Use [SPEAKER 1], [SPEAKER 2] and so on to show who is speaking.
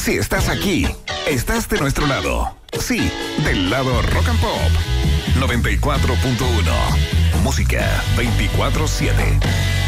[SPEAKER 1] Si estás aquí, estás de nuestro lado. Sí, del lado Rock and Pop. 94.1. Música 24/7.